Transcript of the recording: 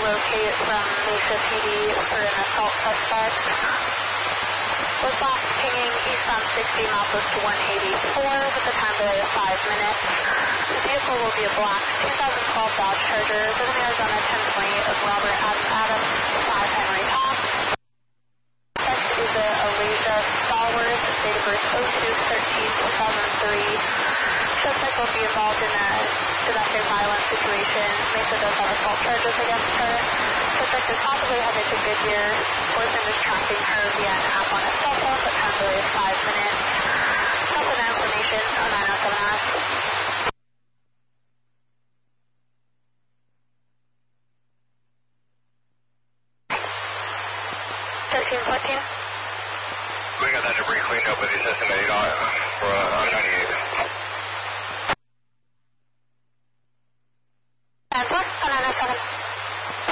relocate from Mesa PD for an assault suspect. Was last pinging eastbound 60, milepost 184 with a time delay of 5 minutes. The vehicle will be a black 2012 Dodge Charger, living Arizona 1020 of Robert Adams, 5 Henry Top. Suspect is a Alicia Stallworth, date of birth 02/13/2003. Suspect will be involved in a domestic violence situation. Mesa does have assault charges against her. Suspect is possibly headed to Goodyear. Person is tracking her via an app on his cell phone, but time delay is 5 minutes. Help and information on 907 1314. We got that debris cleaned up with the estimated for 98. And what? On 907.